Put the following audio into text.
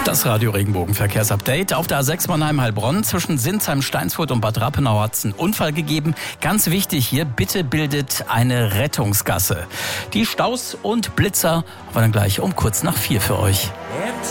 Das Radio Regenbogen Verkehrsupdate. Auf der A6 Mannheim-Heilbronn zwischen Sinsheim, Steinsfurt und Bad Rappenau hat es einen Unfall gegeben. Ganz wichtig hier, bitte bildet eine Rettungsgasse. Die Staus und Blitzer war dann gleich um kurz nach 4 für euch.